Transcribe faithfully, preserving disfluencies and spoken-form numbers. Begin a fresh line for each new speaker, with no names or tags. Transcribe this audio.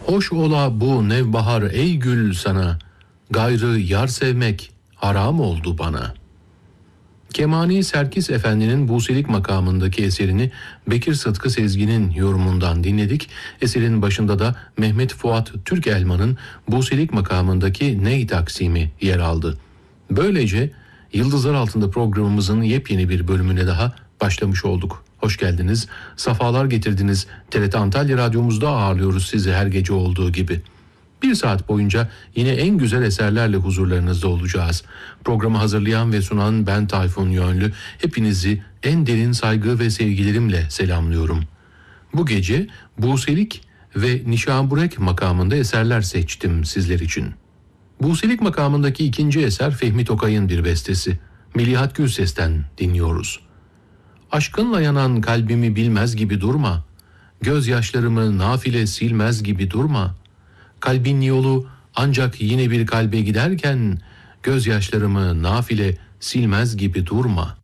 Hoş ola bu nevbahar ey gül sana, gayrı yar sevmek haram oldu bana. Kemani Serkis Efendi'nin Buselik makamındaki eserini Bekir Sıtkı Sezgin'in yorumundan dinledik. Eserin başında da Mehmet Fuat Türkelman'ın Buselik makamındaki Ney Taksimi yer aldı. Böylece Yıldızlar Altında programımızın yepyeni bir bölümüne daha başlamış olduk. Hoş geldiniz, safalar getirdiniz. T R T Antalya Radyomuzda ağırlıyoruz sizi her gece olduğu gibi. Bir saat boyunca yine en güzel eserlerle huzurlarınızda olacağız. Programı hazırlayan ve sunan ben Tayfun Yönlü. Hepinizi en derin saygı ve sevgilerimle selamlıyorum. Bu gece Buselik ve Nişaburek makamında eserler seçtim sizler için. Buselik makamındaki ikinci eser Fehmi Tokay'ın bir bestesi. Melihat Gülses'ten dinliyoruz. Aşkınla yanan kalbimi bilmez gibi durma, gözyaşlarımı nafile silmez gibi durma. Kalbin yolu ancak yine bir kalbe giderken, gözyaşlarımı nafile silmez gibi durma.